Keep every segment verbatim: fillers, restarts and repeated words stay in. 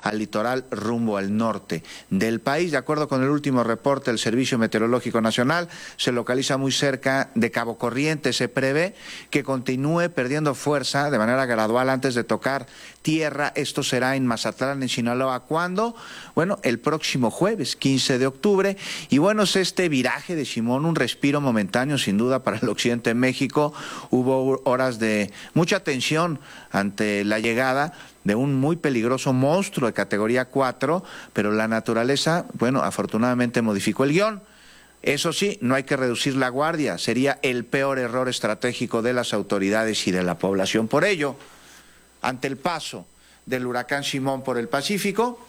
al litoral rumbo al norte del país. De acuerdo con el último reporte del Servicio Meteorológico Nacional, se localiza muy cerca de Cabo Corriente. Se prevé que continúe perdiendo fuerza de manera gradual antes de tocar tierra. Esto será en Mazatlán, en Sinaloa. ¿Cuándo? Bueno, el próximo jueves, quince de octubre. Y bueno, es este viraje de Simón, un respiro momentáneo sin duda para el occidente de México. Hubo horas de mucha tensión ante la llegada de un muy peligroso monstruo de categoría cuatro, pero la naturaleza, bueno, afortunadamente modificó el guión. Eso sí, no hay que reducir la guardia, sería el peor error estratégico de las autoridades y de la población. Por ello, ante el paso del huracán Simón por el Pacífico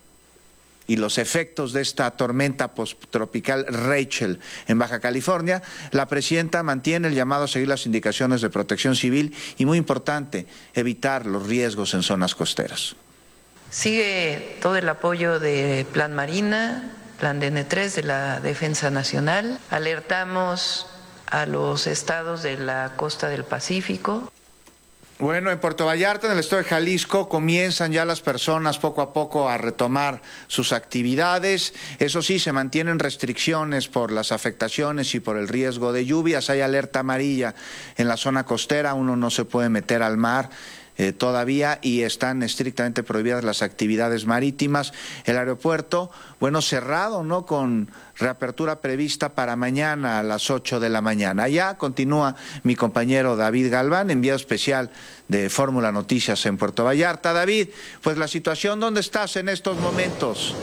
y los efectos de esta tormenta posttropical Rachel en Baja California, la presidenta mantiene el llamado a seguir las indicaciones de Protección Civil y, muy importante, evitar los riesgos en zonas costeras. Sigue todo el apoyo de Plan Marina, Plan D N tres de la Defensa Nacional. Alertamos a los estados de la costa del Pacífico. Bueno, en Puerto Vallarta, en el estado de Jalisco, comienzan ya las personas poco a poco a retomar sus actividades. Eso sí, se mantienen restricciones por las afectaciones y por el riesgo de lluvias. Hay alerta amarilla en la zona costera, uno no se puede meter al mar eh, todavía y están estrictamente prohibidas las actividades marítimas. El aeropuerto, bueno, cerrado, ¿no?, con reapertura prevista para mañana a las ocho de la mañana. Allá continúa mi compañero David Galván, enviado especial de Fórmula Noticias en Puerto Vallarta. David, pues la situación, ¿dónde estás en estos momentos?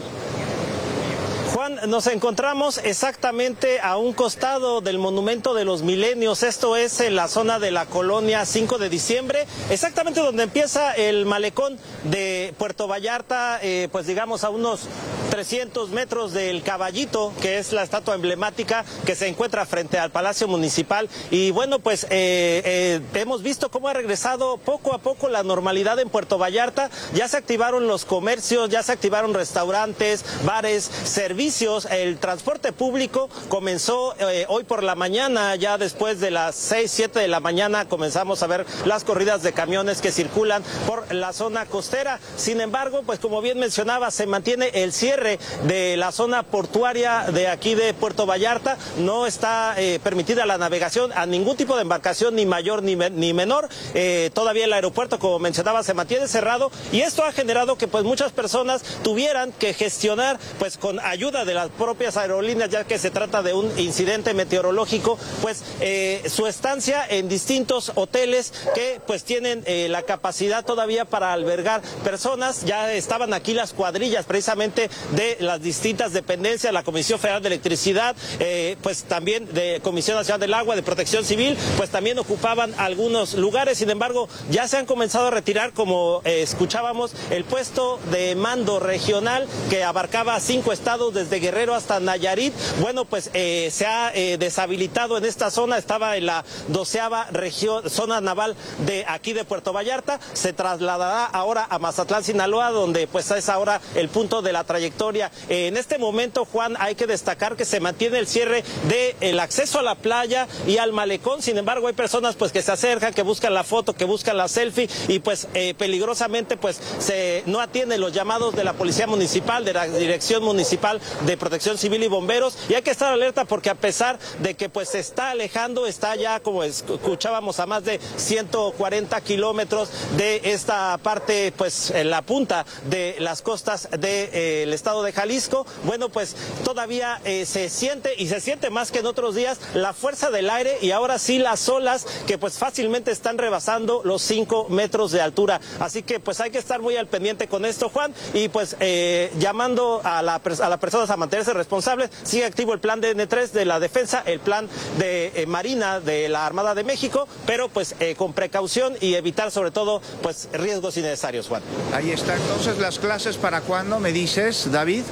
Juan, nos encontramos exactamente a un costado del Monumento de los Milenios. Esto es en la zona de la colonia cinco de diciembre, exactamente donde empieza el malecón de Puerto Vallarta, eh, pues digamos a unos trescientos metros del Caballito, que es la estatua emblemática que se encuentra frente al Palacio Municipal. Y bueno, pues eh, eh, hemos visto cómo ha regresado poco a poco la normalidad en Puerto Vallarta. Ya se activaron los comercios, ya se activaron restaurantes, bares, servicios. El transporte público comenzó eh, hoy por la mañana, ya después de las seis, siete de la mañana comenzamos a ver las corridas de camiones que circulan por la zona costera. Sin embargo, pues como bien mencionaba, se mantiene el cierre de la zona portuaria de aquí de Puerto Vallarta. No está eh, permitida la navegación a ningún tipo de embarcación, ni mayor ni, me, ni menor. Eh, todavía el aeropuerto, como mencionaba, se mantiene cerrado, y esto ha generado que pues muchas personas tuvieran que gestionar pues con ayuda de las propias aerolíneas, ya que se trata de un incidente meteorológico, pues eh, su estancia en distintos hoteles que pues tienen eh, la capacidad todavía para albergar personas. Ya estaban aquí las cuadrillas precisamente de las distintas dependencias, la Comisión Federal de Electricidad, eh, pues también de Comisión Nacional del Agua, de Protección Civil, pues también ocupaban algunos lugares. Sin embargo, ya se han comenzado a retirar, como eh, escuchábamos, el puesto de mando regional que abarcaba cinco estados desde Guerrero hasta Nayarit. Bueno, pues eh, se ha eh, deshabilitado en esta zona, estaba en la doceava región, zona naval de aquí de Puerto Vallarta. Se trasladará ahora a Mazatlán, Sinaloa, donde pues es ahora el punto de la trayectoria. Eh, en este momento, Juan, hay que destacar que se mantiene el cierre del acceso a la playa y al malecón. Sin embargo, hay personas pues que se acercan, que buscan la foto, que buscan la selfie, y pues eh, peligrosamente pues se no atienden los llamados de la Policía Municipal, de la Dirección Municipal de Protección Civil y Bomberos. Y hay que estar alerta porque, a pesar de que pues se está alejando, está ya, como escuchábamos, a más de ciento cuarenta kilómetros de esta parte, pues en la punta de las costas del de, eh, estado de Jalisco. Bueno, pues todavía eh, se siente, y se siente más que en otros días, la fuerza del aire, y ahora sí las olas que pues fácilmente están rebasando los cinco metros de altura. Así que pues hay que estar muy al pendiente con esto, Juan, y pues eh, llamando a, la, a las personas a mantenerse responsables. Sigue activo el plan D N tres de la defensa, el plan de eh, Marina de la Armada de México, pero pues eh, con precaución y evitar sobre todo pues riesgos innecesarios, Juan. Ahí está. Entonces, ¿las clases para cuándo, me dices, David?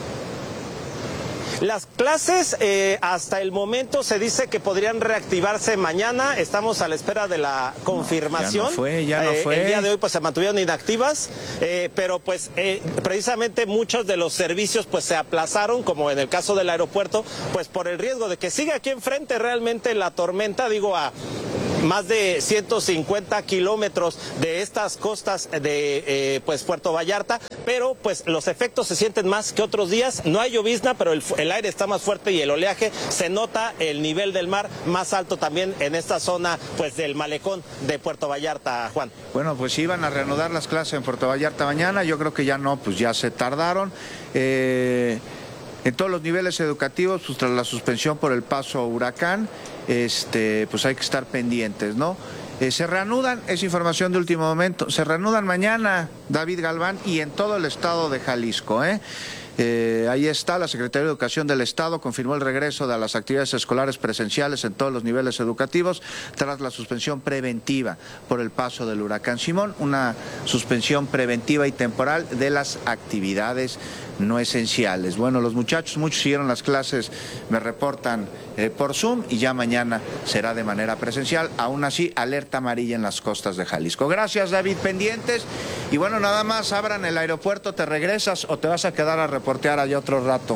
Las clases eh, hasta el momento se dice que podrían reactivarse mañana. Estamos a la espera de la confirmación. Ya no fue, ya no fue. Eh, el día de hoy pues se mantuvieron inactivas, eh, pero pues eh, precisamente muchos de los servicios pues se aplazaron, como en el caso del aeropuerto, pues por el riesgo de que siga aquí enfrente realmente la tormenta. Digo, a más de ciento cincuenta kilómetros de estas costas de eh, pues Puerto Vallarta, pero pues los efectos se sienten más que otros días. No hay llovizna, pero el, el aire está más fuerte y el oleaje, se nota el nivel del mar más alto también en esta zona pues del malecón de Puerto Vallarta, Juan. Bueno, pues iban a reanudar las clases en Puerto Vallarta mañana, yo creo que ya no, pues ya se tardaron. Eh, en todos los niveles educativos, pues tras la suspensión por el paso huracán, este, pues hay que estar pendientes, ¿no? Eh, se reanudan, es información de último momento, se reanudan mañana, David Galván, y en todo el estado de Jalisco, ¿eh? Eh, ahí está, la Secretaría de Educación del Estado confirmó el regreso de las actividades escolares presenciales en todos los niveles educativos tras la suspensión preventiva por el paso del huracán Simón, una suspensión preventiva y temporal de las actividades no esenciales. Bueno, los muchachos, muchos siguieron las clases, me reportan eh, por Zoom, y ya mañana será de manera presencial. Aún así, alerta amarilla en las costas de Jalisco. Gracias, David, pendientes. Y bueno, nada más, abran el aeropuerto, ¿te regresas o te vas a quedar a reportear allá otro rato?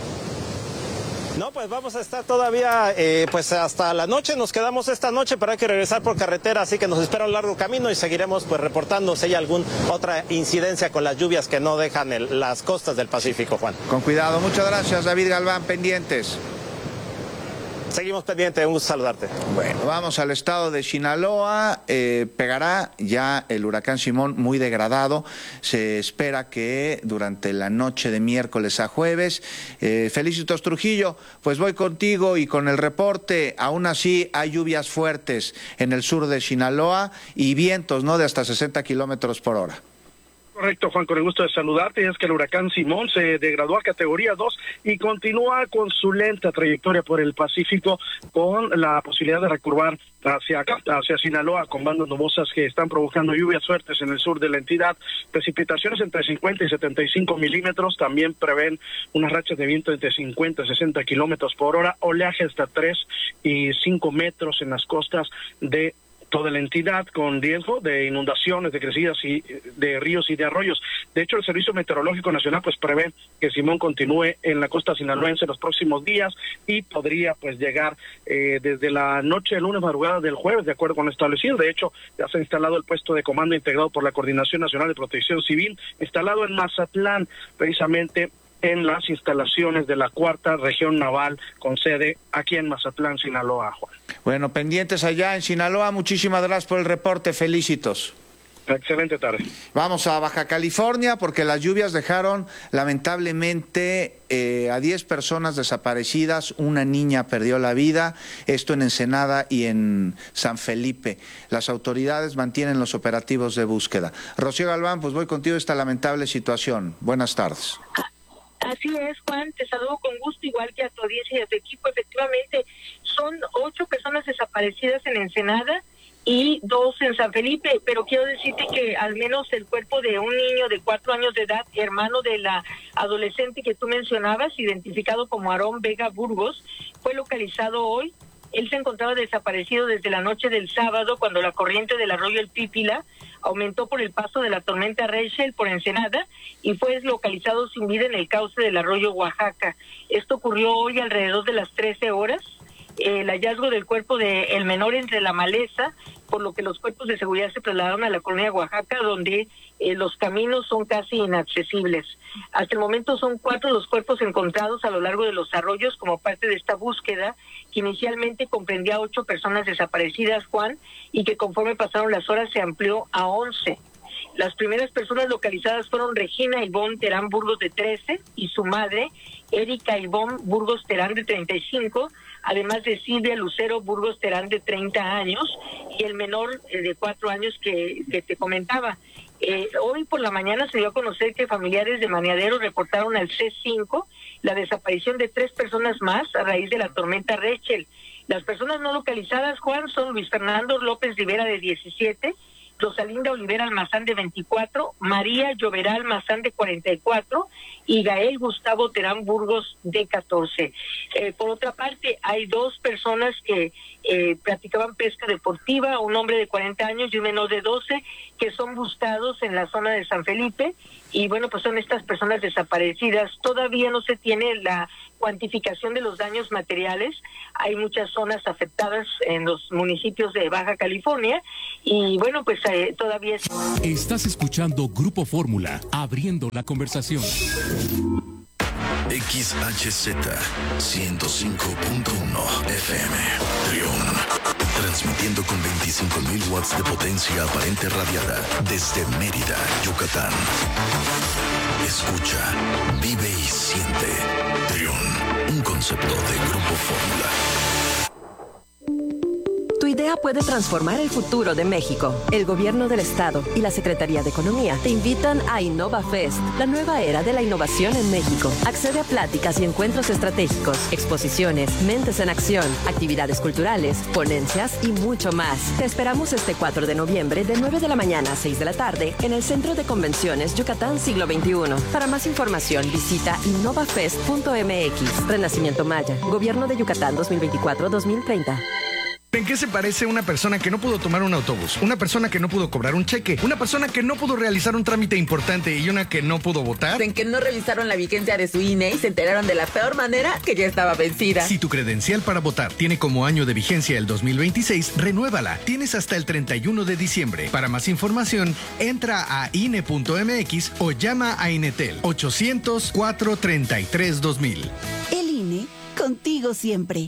No, pues vamos a estar todavía, eh, pues hasta la noche, nos quedamos esta noche, pero hay que regresar por carretera, así que nos espera un largo camino y seguiremos pues reportando si hay alguna otra incidencia con las lluvias que no dejan el, las costas del Pacífico, Juan. Con cuidado, muchas gracias, David Galván, pendientes. Seguimos pendientes, un gusto saludarte. Bueno, vamos al estado de Sinaloa, eh, pegará ya el huracán Simón muy degradado, se espera que durante la noche de miércoles a jueves, eh, Felicitos Trujillo, pues voy contigo y con el reporte. Aún así hay lluvias fuertes en el sur de Sinaloa y vientos, ¿no?, de hasta sesenta kilómetros por hora. Correcto, Juan, con el gusto de saludarte. Es que el huracán Simón se degradó a categoría dos y continúa con su lenta trayectoria por el Pacífico, con la posibilidad de recurvar hacia acá, hacia Sinaloa, con bandas nubosas que están provocando lluvias fuertes en el sur de la entidad. Precipitaciones entre cincuenta y setenta y cinco milímetros. También prevén unas rachas de viento entre cincuenta y sesenta kilómetros por hora. Oleaje hasta tres y cinco metros en las costas de toda la entidad, con riesgo de inundaciones, de crecidas y de ríos y de arroyos. De hecho, el Servicio Meteorológico Nacional pues prevé que Simón continúe en la costa sinaloense los próximos días y podría pues llegar eh, desde la noche del lunes, madrugada del jueves, de acuerdo con lo establecido. De hecho, ya se ha instalado el puesto de comando integrado por la Coordinación Nacional de Protección Civil, instalado en Mazatlán, precisamente en las instalaciones de la cuarta región naval con sede aquí en Mazatlán, Sinaloa, Juan. Bueno, pendientes allá en Sinaloa, muchísimas gracias por el reporte, Felicitos. Excelente tarde. Vamos a Baja California porque las lluvias dejaron lamentablemente eh, a diez personas desaparecidas, una niña perdió la vida, esto en Ensenada y en San Felipe. Las autoridades mantienen los operativos de búsqueda. Rocío Galván, pues voy contigo a esta lamentable situación. Buenas tardes. Así es, Juan, te saludo con gusto, igual que a tu audiencia y a tu equipo. Efectivamente, son ocho personas desaparecidas en Ensenada y dos en San Felipe, pero quiero decirte que al menos el cuerpo de un niño de cuatro años de edad, hermano de la adolescente que tú mencionabas, identificado como Aarón Vega Burgos, fue localizado hoy. Él se encontraba desaparecido desde la noche del sábado, cuando la corriente del arroyo El Pípila aumentó por el paso de la tormenta Rachel por Ensenada y fue localizado sin vida en el cauce del arroyo Oaxaca. Esto ocurrió hoy alrededor de las trece horas. El hallazgo del cuerpo del menor entre la maleza, por lo que los cuerpos de seguridad se trasladaron a la colonia Oaxaca, donde eh, los caminos son casi inaccesibles. Hasta el momento son cuatro los cuerpos encontrados a lo largo de los arroyos como parte de esta búsqueda, que inicialmente comprendía ocho personas desaparecidas, Juan, y que conforme pasaron las horas se amplió a once. Las primeras personas localizadas fueron Regina Ivonne Terán Burgos, de trece, y su madre, Erika Ivonne Burgos Terán, de treinta y cinco, además de Silvia Lucero Burgos Terán, de treinta años, y el menor eh, de cuatro años que, que te comentaba. Eh, hoy por la mañana se dio a conocer que familiares de Maniadero reportaron al C cinco la desaparición de tres personas más a raíz de la tormenta Rachel. Las personas no localizadas, Juan, son Luis Fernando López Rivera, de diecisiete, Rosalinda Olivera Almazán, de veinticuatro, María Lloverá Almazán, de cuarenta y cuatro, y Gael Gustavo Terán Burgos, de catorce. Eh, por otra parte, hay dos personas que eh, practicaban pesca deportiva, un hombre de cuarenta años y un menor de doce, que son buscados en la zona de San Felipe, y bueno, pues son estas personas desaparecidas. Todavía no se tiene la cuantificación de los daños materiales. Hay muchas zonas afectadas en los municipios de Baja California y bueno, pues eh, todavía es... Estás escuchando Grupo Fórmula, abriendo la conversación. X H Z ciento cinco punto uno F M, Trión, transmitiendo con veinticinco mil watts de potencia aparente radiada desde Mérida, Yucatán. Escucha, vive y siente. Trión, un concepto de Grupo Fórmula. Tu idea puede transformar el futuro de México. El Gobierno del Estado y la Secretaría de Economía te invitan a InnovaFest, la nueva era de la innovación en México. Accede a pláticas y encuentros estratégicos, exposiciones, mentes en acción, actividades culturales, ponencias y mucho más. Te esperamos este cuatro de noviembre de nueve de la mañana a seis de la tarde en el Centro de Convenciones Yucatán Siglo veintiuno. Para más información visita innovafest punto m x. Renacimiento Maya, Gobierno de Yucatán dos mil veinticuatro a dos mil treinta. ¿En qué se parece una persona que no pudo tomar un autobús? Una persona que no pudo cobrar un cheque, una persona que no pudo realizar un trámite importante y una que no pudo votar. En que no revisaron la vigencia de su I N E y se enteraron de la peor manera que ya estaba vencida. Si tu credencial para votar tiene como año de vigencia el dos mil veintiséis, renuévala. Tienes hasta el treinta y uno de diciembre. Para más información, entra a I N E punto m x o llama a Inetel ochocientos, cuatrocientos treinta y tres, dos mil. El I N E, contigo siempre.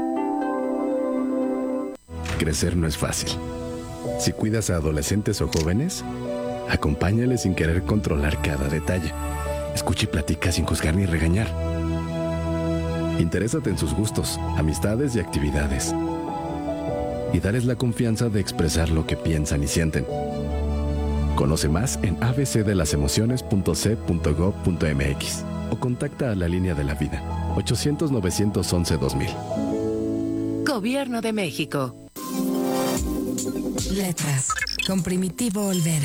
Crecer no es fácil. Si cuidas a adolescentes o jóvenes, acompáñales sin querer controlar cada detalle. Escucha y platica sin juzgar ni regañar. Interésate en sus gustos, amistades y actividades. Y dales la confianza de expresar lo que piensan y sienten. Conoce más en a b c de las emociones punto c punto gov punto m x o contacta a la línea de la vida ochocientos, novecientos once, dos mil. Gobierno de México. Letras, con Primitivo Olvera.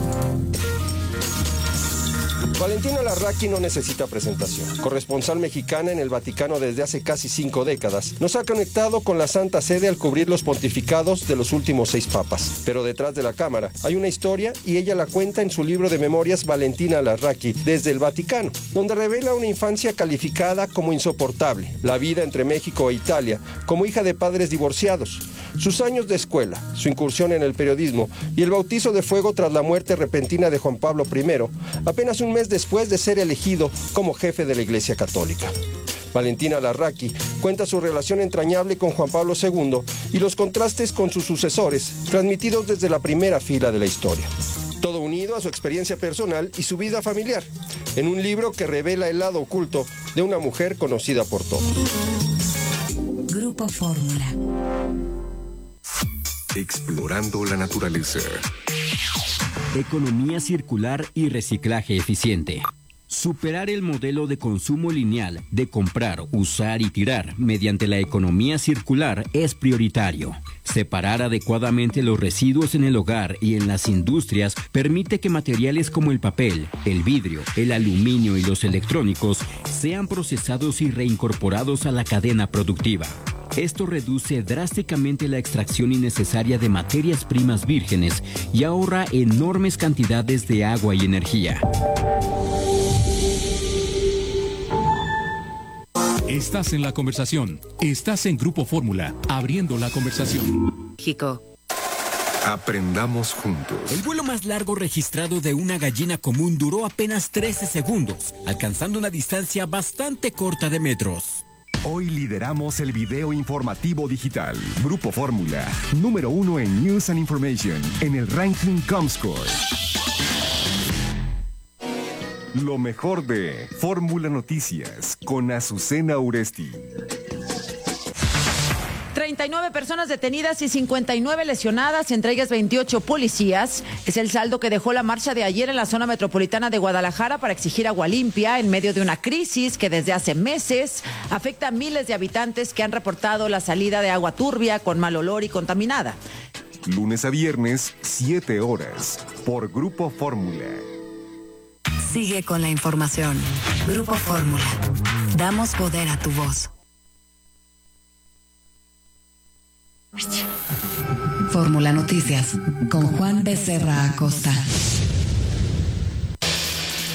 Valentina Larraqui no necesita presentación. Corresponsal mexicana en el Vaticano desde hace casi cinco décadas, nos ha conectado con la Santa Sede al cubrir los pontificados de los últimos seis papas. Pero detrás de la cámara hay una historia y ella la cuenta en su libro de memorias Valentina Larraqui desde el Vaticano, donde revela una infancia calificada como insoportable, la vida entre México e Italia como hija de padres divorciados, sus años de escuela, su incursión en el periodismo y el bautizo de fuego tras la muerte repentina de Juan Pablo primero, apenas un mes después de ser elegido como jefe de la Iglesia Católica. Valentina Larraqui cuenta su relación entrañable con Juan Pablo segundo y los contrastes con sus sucesores, transmitidos desde la primera fila de la historia. Todo unido a su experiencia personal y su vida familiar, en un libro que revela el lado oculto de una mujer conocida por todos. Grupo Fórmula. Explorando la naturaleza. Economía circular y reciclaje eficiente. Superar el modelo de consumo lineal de comprar, usar y tirar mediante la economía circular es prioritario. Separar adecuadamente los residuos en el hogar y en las industrias permite que materiales como el papel, el vidrio, el aluminio y los electrónicos sean procesados y reincorporados a la cadena productiva. Esto reduce drásticamente la extracción innecesaria de materias primas vírgenes y ahorra enormes cantidades de agua y energía. Estás en la conversación. Estás en Grupo Fórmula, abriendo la conversación. México. Aprendamos juntos. El vuelo más largo registrado de una gallina común duró apenas trece segundos, alcanzando una distancia bastante corta de metros. Hoy lideramos el video informativo digital. Grupo Fórmula, número uno en News and Information, en el ranking Comscore. Lo mejor de Fórmula Noticias, con Azucena Uresti. treinta y nueve personas detenidas y cincuenta y nueve lesionadas, entre ellas veintiocho policías. Es el saldo que dejó la marcha de ayer en la zona metropolitana de Guadalajara para exigir agua limpia en medio de una crisis que desde hace meses afecta a miles de habitantes que han reportado la salida de agua turbia, con mal olor y contaminada. Lunes a viernes, siete horas, por Grupo Fórmula. Sigue con la información. Grupo Fórmula. Damos poder a tu voz. Fórmula Noticias, con Juan Becerra Acosta.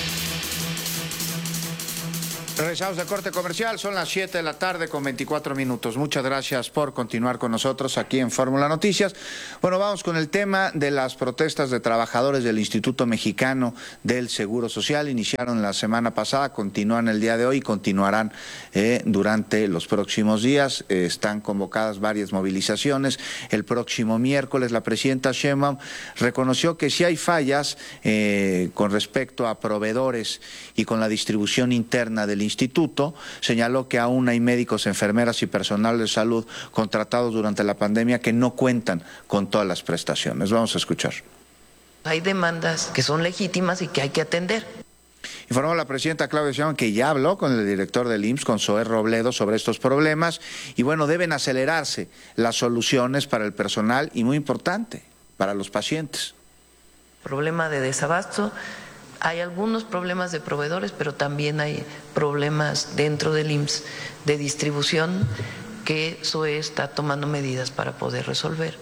Regresamos de corte comercial, son las siete de la tarde con veinticuatro minutos. Muchas gracias por continuar con nosotros aquí en Fórmula Noticias. Bueno, vamos con el tema de las protestas de trabajadores del Instituto Mexicano del Seguro Social. Iniciaron la semana pasada, continúan el día de hoy y continuarán eh, durante los próximos días. Eh, están convocadas varias movilizaciones. El próximo miércoles la presidenta Sheinbaum reconoció que si hay fallas eh, con respecto a proveedores y con la distribución interna del instituto, señaló que aún hay médicos, enfermeras y personal de salud contratados durante la pandemia que no cuentan con todas las prestaciones. Vamos a escuchar. Hay demandas que son legítimas y que hay que atender. Informó la presidenta Claudia Sheinbaum que ya habló con el director del I M S S, con Zoé Robledo, sobre estos problemas y bueno, deben acelerarse las soluciones para el personal y muy importante, para los pacientes. Problema de desabasto. Hay algunos problemas de proveedores, pero también hay problemas dentro del I M S S de distribución que Zoé está tomando medidas para poder resolver.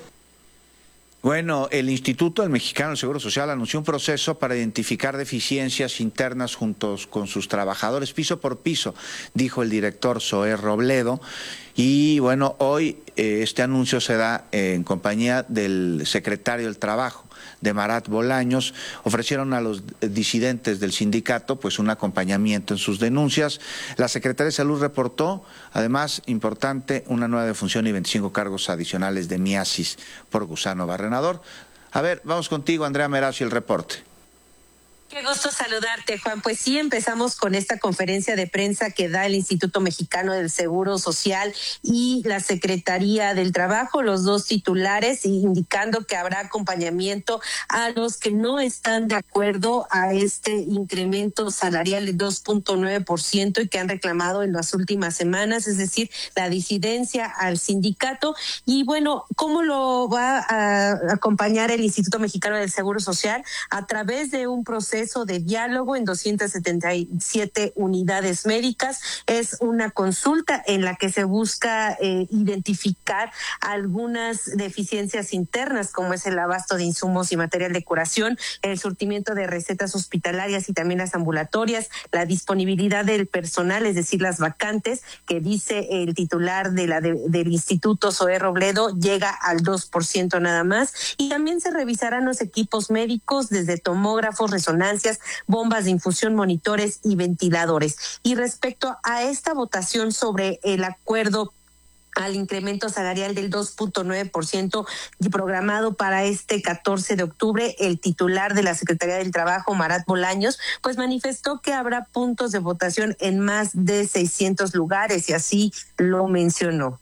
Bueno, el Instituto del Mexicano del Seguro Social anunció un proceso para identificar deficiencias internas juntos con sus trabajadores, piso por piso, dijo el director Zoé Robledo. Y bueno, hoy eh, este anuncio se da eh, en compañía del secretario del Trabajo, de Marat Bolaños. Ofrecieron a los disidentes del sindicato pues un acompañamiento en sus denuncias. La Secretaría de Salud reportó, además, importante, una nueva defunción y veinticinco cargos adicionales de miasis por gusano barrenador. A ver, vamos contigo, Andrea Meraz, y el reporte. Qué gusto saludarte, Juan. Pues sí, empezamos con esta conferencia de prensa que da el Instituto Mexicano del Seguro Social y la Secretaría del Trabajo, los dos titulares, indicando que habrá acompañamiento a los que no están de acuerdo a este incremento salarial de dos punto nueve por ciento y que han reclamado en las últimas semanas, es decir, la disidencia al sindicato. Y bueno, ¿cómo lo va a acompañar el Instituto Mexicano del Seguro Social? A través de un proceso de diálogo en doscientas setenta y siete unidades médicas. Es una consulta en la que se busca eh, identificar algunas deficiencias internas, como es el abasto de insumos y material de curación, el surtimiento de recetas hospitalarias y también las ambulatorias, la disponibilidad del personal, es decir, las vacantes, que dice el titular de la de, del Instituto, Zoé Robledo, llega al dos por ciento nada más. Y también se revisarán los equipos médicos, desde tomógrafos, resonancias, bombas de infusión, monitores y ventiladores. Y respecto a esta votación sobre el acuerdo al incremento salarial del dos punto nueve por ciento programado para este catorce de octubre, el titular de la Secretaría del Trabajo, Marat Bolaños, pues manifestó que habrá puntos de votación en más de seiscientos lugares y así lo mencionó.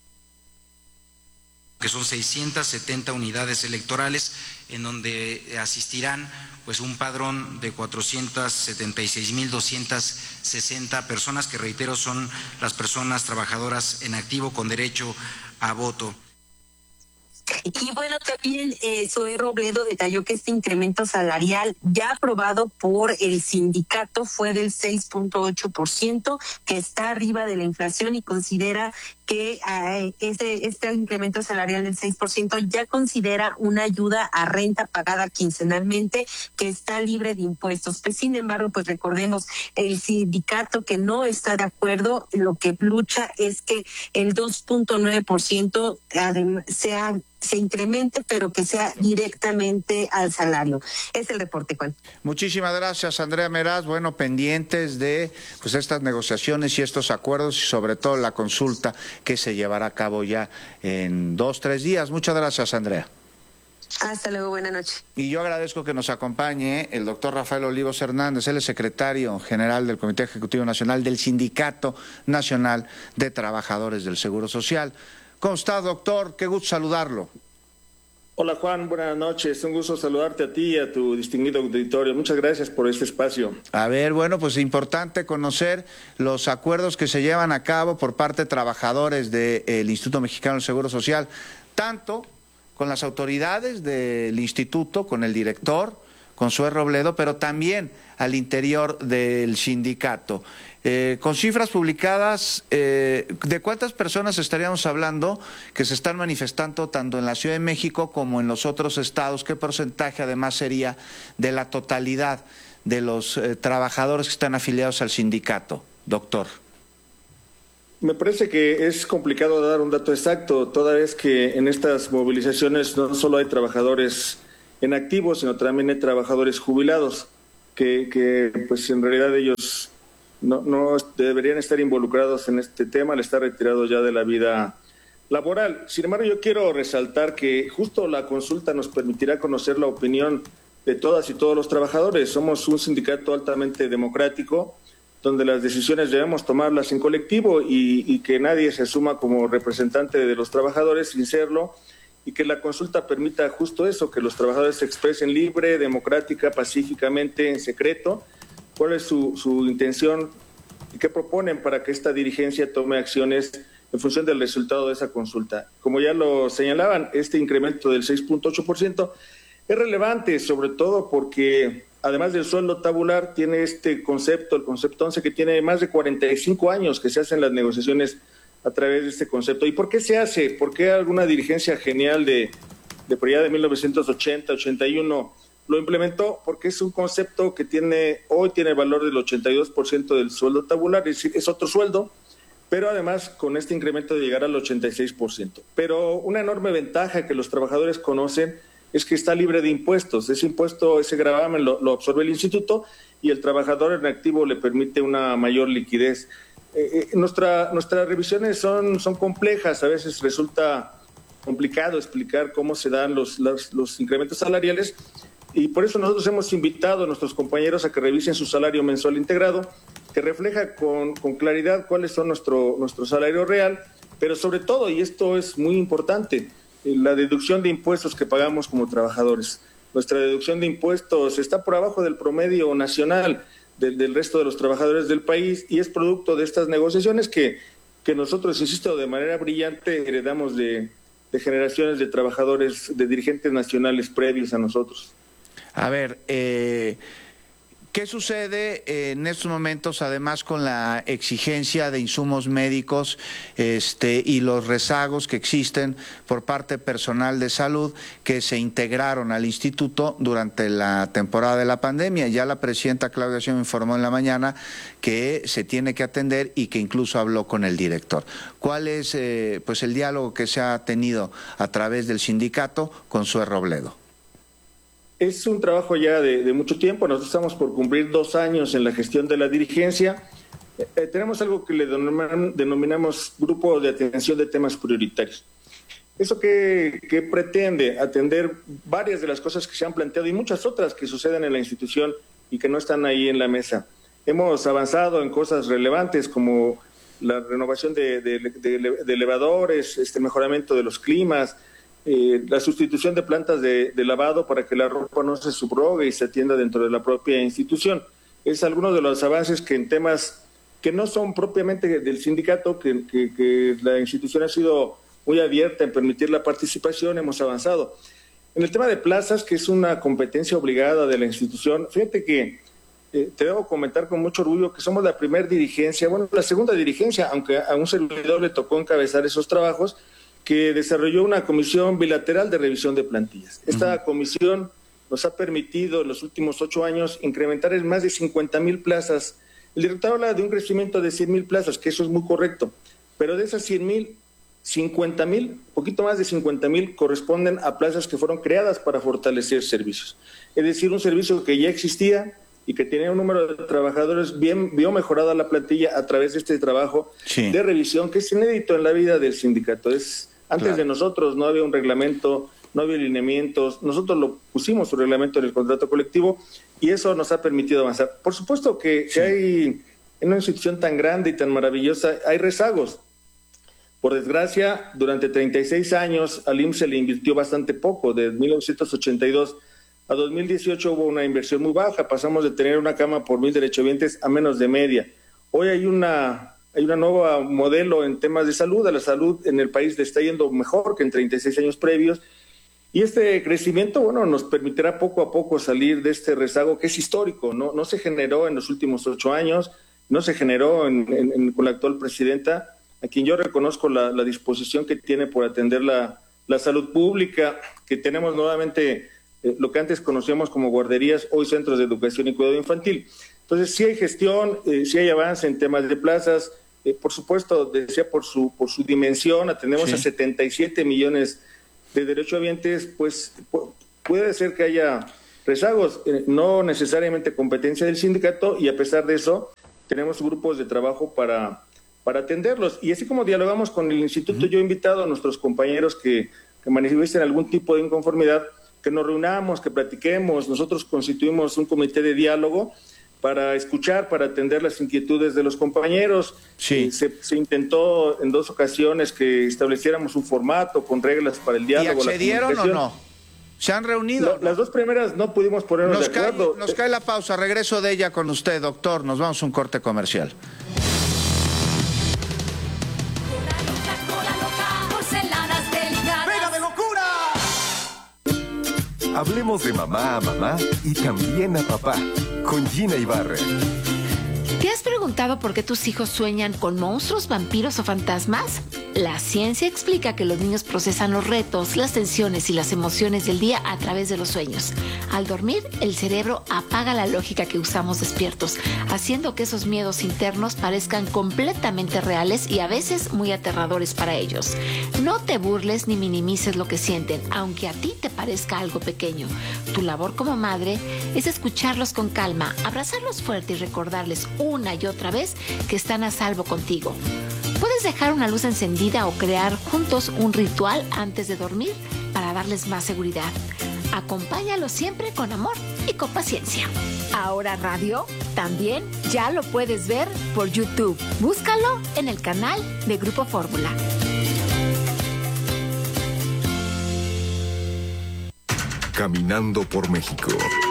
Que son seiscientas setenta unidades electorales en donde asistirán pues un padrón de cuatrocientas setenta y seis mil doscientas sesenta personas, que reitero son las personas trabajadoras en activo con derecho a voto. Y bueno, también eh, Zoé Robledo detalló que este incremento salarial ya aprobado por el sindicato fue del seis punto ocho por ciento, que está arriba de la inflación, y considera que eh, este, este incremento salarial del seis por ciento ya considera una ayuda a renta pagada quincenalmente que está libre de impuestos. Pues sin embargo, pues recordemos, el sindicato que no está de acuerdo, lo que lucha es que el dos punto nueve por ciento sea se incremente, pero que sea directamente al salario. Es el reporte, Juan. Muchísimas gracias, Andrea Meraz. Bueno, pendientes de pues estas negociaciones y estos acuerdos, y sobre todo la consulta que se llevará a cabo ya en dos, tres días. Muchas gracias, Andrea. Hasta luego, buena noche. Y yo agradezco que nos acompañe el doctor Rafael Olivos Hernández, él es secretario general del Comité Ejecutivo Nacional del Sindicato Nacional de Trabajadores del Seguro Social. ¿Cómo está, doctor? Qué gusto saludarlo. Hola, Juan, buenas noches. Un gusto saludarte a ti y a tu distinguido auditorio. Muchas gracias por este espacio. A ver, bueno, pues es importante conocer los acuerdos que se llevan a cabo por parte de trabajadores del Instituto Mexicano del Seguro Social, tanto con las autoridades del instituto, con el director, con Zoé Robledo, pero también al interior del sindicato. Eh, con cifras publicadas, eh, ¿de cuántas personas estaríamos hablando que se están manifestando tanto en la Ciudad de México como en los otros estados? ¿Qué porcentaje además sería de la totalidad de los eh, trabajadores que están afiliados al sindicato, doctor? Me parece que es complicado dar un dato exacto, toda vez que en estas movilizaciones no solo hay trabajadores en activo, sino también hay trabajadores jubilados, que, que pues en realidad ellos no, no deberían estar involucrados en este tema, al estar retirados ya de la vida laboral. Sin embargo, yo quiero resaltar que justo la consulta nos permitirá conocer la opinión de todas y todos los trabajadores. Somos un sindicato altamente democrático, donde las decisiones debemos tomarlas en colectivo y, y que nadie se asuma como representante de los trabajadores sin serlo, y que la consulta permita justo eso, que los trabajadores se expresen libre, democrática, pacíficamente, en secreto, cuál es su, su intención y qué proponen para que esta dirigencia tome acciones en función del resultado de esa consulta. Como ya lo señalaban, este incremento del seis punto ocho por ciento es relevante, sobre todo porque además del sueldo tabular, tiene este concepto, el concepto once, que tiene más de cuarenta y cinco años que se hacen las negociaciones a través de este concepto. ¿Y por qué se hace? ¿Por qué alguna dirigencia genial de, de por allá de mil novecientos ochenta, ochenta y uno lo implementó? Porque es un concepto que tiene hoy tiene el valor del ochenta y dos por ciento del sueldo tabular, es decir, es otro sueldo, pero además con este incremento de llegar al ochenta y seis por ciento. Pero una enorme ventaja que los trabajadores conocen es que está libre de impuestos. Ese impuesto, ese gravamen lo, lo absorbe el instituto y el trabajador en activo le permite una mayor liquidez. Eh, eh, nuestra, nuestras revisiones son, son complejas, a veces resulta complicado explicar cómo se dan los, los, los incrementos salariales, y por eso nosotros hemos invitado a nuestros compañeros a que revisen su salario mensual integrado, que refleja con, con claridad cuáles son nuestro, nuestro salario real, pero sobre todo, y esto es muy importante, la deducción de impuestos que pagamos como trabajadores. Nuestra deducción de impuestos está por abajo del promedio nacional del, del resto de los trabajadores del país, y es producto de estas negociaciones que, que nosotros, insisto, de manera brillante heredamos de, de generaciones de trabajadores, de dirigentes nacionales previos a nosotros. A ver, eh... ¿qué sucede en estos momentos, además, con la exigencia de insumos médicos este, y los rezagos que existen por parte personal de salud que se integraron al instituto durante la temporada de la pandemia? Ya la presidenta Claudia Sheinbaum informó en la mañana que se tiene que atender y que incluso habló con el director. ¿Cuál es eh, pues el diálogo que se ha tenido a través del sindicato con Zoe Robledo? Es un trabajo ya de, de mucho tiempo. Nosotros estamos por cumplir dos años en la gestión de la dirigencia. Eh, tenemos algo que le denominamos Grupo de Atención de Temas Prioritarios. ¿Eso qué, qué pretende? Atender varias de las cosas que se han planteado y muchas otras que suceden en la institución y que no están ahí en la mesa. Hemos avanzado en cosas relevantes como la renovación de, de, de, de elevadores, este mejoramiento de los climas, Eh, la sustitución de plantas de, de lavado para que la ropa no se subrogue y se atienda dentro de la propia institución. Es alguno de los avances que en temas que no son propiamente del sindicato, que, que, que la institución ha sido muy abierta en permitir la participación, hemos avanzado. En el tema de plazas, que es una competencia obligada de la institución, fíjate que eh, te debo comentar con mucho orgullo que somos la primera dirigencia, bueno, la segunda dirigencia, aunque a un servidor le tocó encabezar esos trabajos, que desarrolló una comisión bilateral de revisión de plantillas. Esta uh-huh. comisión nos ha permitido en los últimos ocho años incrementar en más de cincuenta mil plazas. El director habla de un crecimiento de cien mil plazas, que eso es muy correcto, pero de esas cien mil, cincuenta mil, poquito más de cincuenta mil corresponden a plazas que fueron creadas para fortalecer servicios. Es decir, un servicio que ya existía y que tenía un número de trabajadores, bien vio mejorada la plantilla a través de este trabajo sí. de revisión, que es inédito en la vida del sindicato. Es Antes claro. de nosotros no había un reglamento, no había lineamientos, nosotros lo pusimos su reglamento en el contrato colectivo y eso nos ha permitido avanzar. Por supuesto que, sí. que hay, en una institución tan grande y tan maravillosa, hay rezagos. Por desgracia, durante treinta y seis años al I M S S se le invirtió bastante poco. De mil novecientos ochenta y dos a dos mil dieciocho hubo una inversión muy baja, pasamos de tener una cama por mil derechohabientes a menos de media. Hoy hay una... Hay un nuevo modelo en temas de salud. A la salud en el país le está yendo mejor que en treinta y seis años previos. Y este crecimiento, bueno, nos permitirá poco a poco salir de este rezago que es histórico. No, no se generó en los últimos ocho años, no se generó en, en, en, con la actual presidenta, a quien yo reconozco la, la disposición que tiene por atender la, la salud pública, que tenemos nuevamente eh, lo que antes conocíamos como guarderías, hoy centros de educación y cuidado infantil. Entonces, sí hay gestión, eh, sí hay avance en temas de plazas. eh, por supuesto, decía por su, por su dimensión, atendemos sí. a setenta y siete millones de derechohabientes, pues pu- puede ser que haya rezagos, eh, no necesariamente competencia del sindicato, y a pesar de eso, tenemos grupos de trabajo para, para atenderlos. Y así como dialogamos con el instituto, uh-huh. yo he invitado a nuestros compañeros que, que manifiesten algún tipo de inconformidad, que nos reunamos, que platiquemos. Nosotros constituimos un comité de diálogo para escuchar, para atender las inquietudes de los compañeros. Sí. Eh, se, se intentó en dos ocasiones que estableciéramos un formato con reglas para el diálogo. ¿Y accedieron o no? ¿Se han reunido? No, las dos primeras no pudimos ponernos nos de acuerdo. Cae, nos cae la pausa, regreso de ella con usted, doctor. Nos vamos a un corte comercial. Hablemos de mamá a mamá y también a papá, con Gina Ibarra. ¿Te has preguntado por qué tus hijos sueñan con monstruos, vampiros o fantasmas? La ciencia explica que los niños procesan los retos, las tensiones y las emociones del día a través de los sueños. Al dormir, el cerebro apaga la lógica que usamos despiertos, haciendo que esos miedos internos parezcan completamente reales y a veces muy aterradores para ellos. No te burles ni minimices lo que sienten, aunque a ti te parezca algo pequeño. Tu labor como madre es escucharlos con calma, abrazarlos fuerte y recordarles una y otra vez que están a salvo contigo. Puedes dejar una luz encendida o crear juntos un ritual antes de dormir para darles más seguridad. Acompáñalos siempre con amor y con paciencia. Ahora Radio también ya lo puedes ver por YouTube. Búscalo en el canal de Grupo Fórmula. Caminando por México.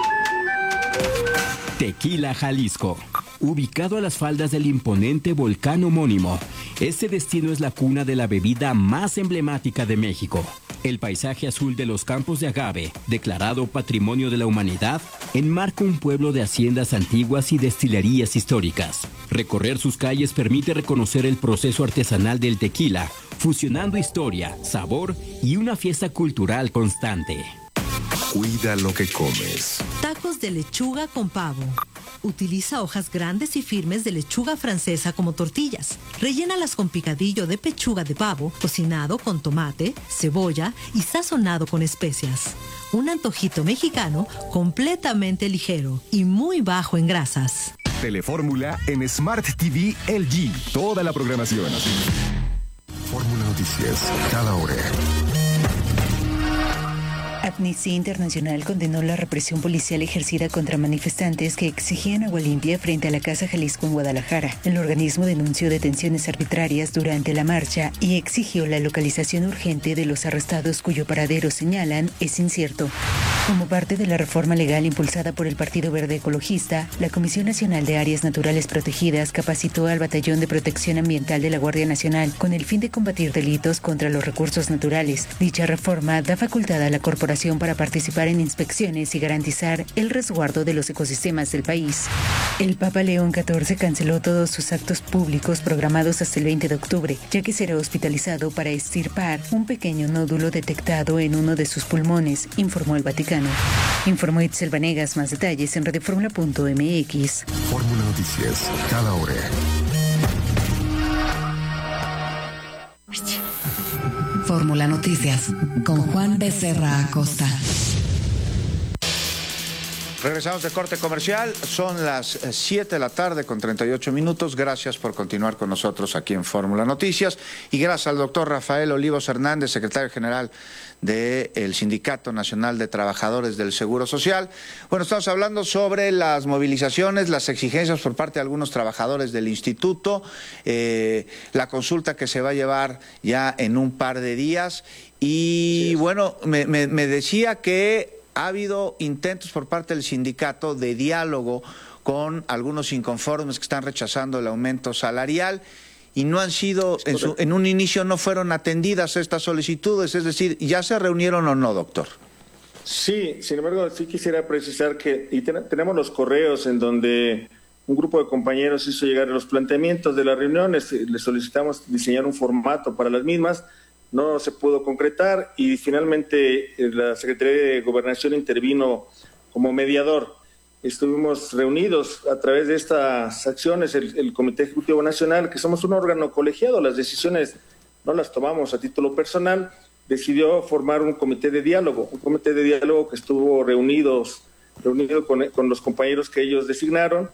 Tequila, Jalisco. Ubicado a las faldas del imponente volcán homónimo, este destino es la cuna de la bebida más emblemática de México. El paisaje azul de los campos de agave, declarado Patrimonio de la Humanidad, enmarca un pueblo de haciendas antiguas y destilerías históricas. Recorrer sus calles permite reconocer el proceso artesanal del tequila, fusionando historia, sabor y una fiesta cultural constante. Cuida lo que comes. Tacos de lechuga con pavo. Utiliza hojas grandes y firmes de lechuga francesa como tortillas. Rellénalas con picadillo de pechuga de pavo, cocinado con tomate, cebolla y sazonado con especias. Un antojito mexicano completamente ligero y muy bajo en grasas. Telefórmula en Smart T V L G. Toda la programación. Fórmula Noticias, cada hora. Amnistía Internacional condenó la represión policial ejercida contra manifestantes que exigían agua limpia frente a la Casa Jalisco en Guadalajara. El organismo denunció detenciones arbitrarias durante la marcha y exigió la localización urgente de los arrestados cuyo paradero, señalan, es incierto. Como parte de la reforma legal impulsada por el Partido Verde Ecologista, la Comisión Nacional de Áreas Naturales Protegidas capacitó al Batallón de Protección Ambiental de la Guardia Nacional con el fin de combatir delitos contra los recursos naturales. Dicha reforma da facultad a la corporación para participar en inspecciones y garantizar el resguardo de los ecosistemas del país. El Papa León catorce canceló todos sus actos públicos programados hasta el veinte de octubre, ya que será hospitalizado para extirpar un pequeño nódulo detectado en uno de sus pulmones, informó el Vaticano. Informó Itzel Vanegas. Más detalles en radioformula punto m x. Fórmula Noticias, cada hora. Fórmula Noticias, con Juan Becerra Acosta. Regresamos de corte comercial, son las siete de la tarde con treinta y ocho minutos. Gracias por continuar con nosotros aquí en Fórmula Noticias y gracias al doctor Rafael Olivos Hernández, secretario general del Sindicato Nacional de Trabajadores del Seguro Social. Bueno, estamos hablando sobre las movilizaciones, las exigencias por parte de algunos trabajadores del instituto, eh, la consulta que se va a llevar ya en un par de días y bueno, me, me, me decía que ha habido intentos por parte del sindicato de diálogo con algunos inconformes que están rechazando el aumento salarial y no han sido, en, su, en un inicio no fueron atendidas estas solicitudes, es decir, ¿ya se reunieron o no, doctor? Sí, sin embargo, sí quisiera precisar que y ten, tenemos los correos en donde un grupo de compañeros hizo llegar los planteamientos de las reuniones, les solicitamos diseñar un formato para las mismas, no se pudo concretar y finalmente la Secretaría de Gobernación intervino como mediador. estuvimos reunidos a través de estas acciones, el, el Comité Ejecutivo Nacional, que somos un órgano colegiado, las decisiones no las tomamos a título personal, decidió formar un comité de diálogo, un comité de diálogo que estuvo reunidos, reunido con, con los compañeros que ellos designaron,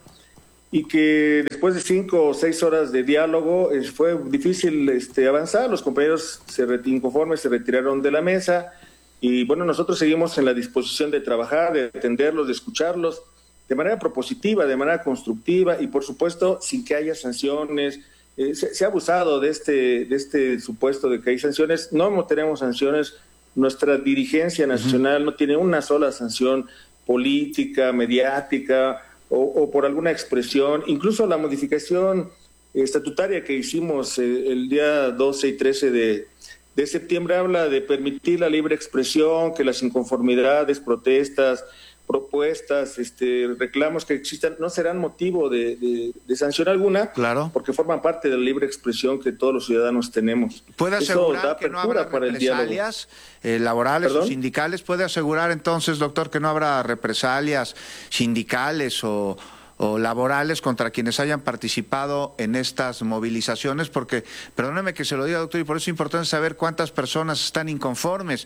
y que después de cinco o seis horas de diálogo eh, fue difícil este, avanzar. Los compañeros se inconformes se retiraron de la mesa, y bueno, nosotros seguimos en la disposición de trabajar, de atenderlos, de escucharlos de manera propositiva, de manera constructiva, y por supuesto sin que haya sanciones. Eh, se, se ha abusado de este, de este supuesto de que hay sanciones. No tenemos sanciones. Nuestra dirigencia nacional no tiene una sola sanción política, mediática o, o por alguna expresión. Incluso la modificación estatutaria que hicimos eh, el día doce y trece de, de septiembre habla de permitir la libre expresión, que las inconformidades, protestas, propuestas, este, reclamos que existan no serán motivo de, de, de sanción alguna, claro, porque forman parte de la libre expresión que todos los ciudadanos tenemos. ¿Puede asegurar que no habrá represalias eh, laborales ¿Perdón? o sindicales? ¿Puede asegurar entonces, doctor, que no habrá represalias sindicales o, o laborales contra quienes hayan participado en estas movilizaciones? Porque, perdóneme que se lo diga, doctor, y por eso es importante saber cuántas personas están inconformes,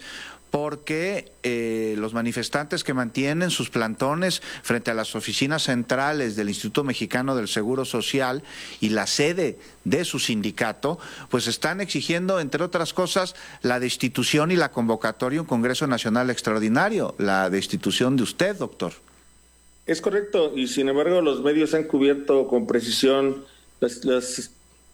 porque eh, los manifestantes que mantienen sus plantones frente a las oficinas centrales del Instituto Mexicano del Seguro Social y la sede de su sindicato, pues están exigiendo, entre otras cosas, la destitución y la convocatoria a un Congreso Nacional Extraordinario, la destitución de usted, doctor. Es correcto, y sin embargo los medios han cubierto con precisión las, las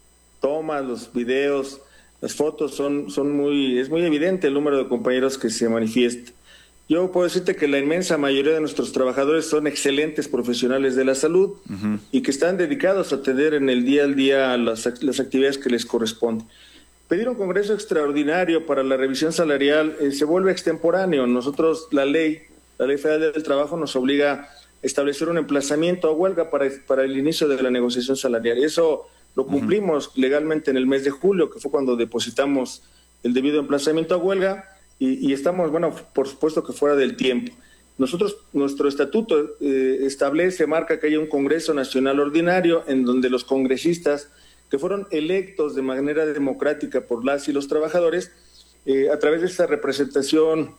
tomas, los videos, las fotos, son, son muy, es muy evidente el número de compañeros que se manifiestan. Yo puedo decirte que la inmensa mayoría de nuestros trabajadores son excelentes profesionales de la salud uh-huh. y que están dedicados a atender en el día al día las, las actividades que les corresponden. Pedir un congreso extraordinario para la revisión salarial eh, se vuelve extemporáneo. Nosotros, la ley, la Ley Federal del Trabajo nos obliga a establecer un emplazamiento a huelga para, para el inicio de la negociación salarial. Eso lo cumplimos uh-huh. legalmente en el mes de julio, que fue cuando depositamos el debido emplazamiento a huelga, y, y estamos, bueno, por supuesto que fuera del tiempo. Nosotros, nuestro estatuto eh, establece, marca que haya un Congreso Nacional Ordinario en donde los congresistas que fueron electos de manera democrática por las y los trabajadores, eh, a través de esta representación,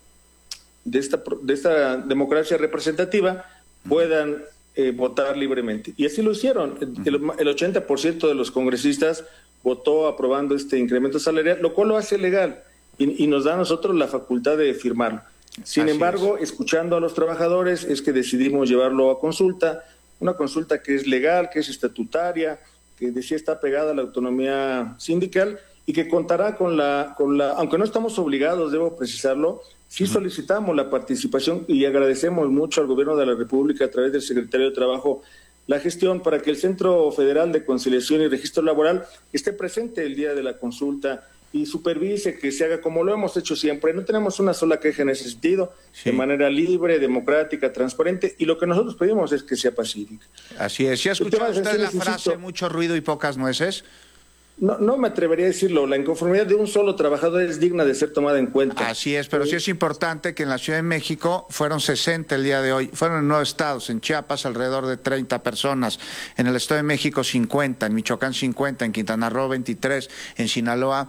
de esta, de esta democracia representativa, puedan Eh, votar libremente. Y así lo hicieron. El, el ochenta por ciento de los congresistas votó aprobando este incremento salarial, lo cual lo hace legal y, y nos da a nosotros la facultad de firmarlo. Sin así embargo, es. escuchando a los trabajadores, es que decidimos llevarlo a consulta, una consulta que es legal, que es estatutaria, que decía está pegada a la autonomía sindical y que contará con la, con la, aunque no estamos obligados, debo precisarlo, sí solicitamos la participación y agradecemos mucho al Gobierno de la República a través del Secretario de Trabajo la gestión para que el Centro Federal de Conciliación y Registro Laboral esté presente el día de la consulta y supervise que se haga como lo hemos hecho siempre. No tenemos una sola queja en ese sentido, sí. de manera libre, democrática, transparente, y lo que nosotros pedimos es que sea pacífica. Así es. ¿Sí ha escuchado usted la frase insisto, mucho ruido y pocas nueces? No, no me atrevería a decirlo. La inconformidad de un solo trabajador es digna de ser tomada en cuenta. Así es, pero sí es importante que en la Ciudad de México fueron sesenta el día de hoy, fueron en nueve estados, en Chiapas alrededor de treinta personas, en el Estado de México cincuenta, en Michoacán cincuenta, en Quintana Roo veintitrés, en Sinaloa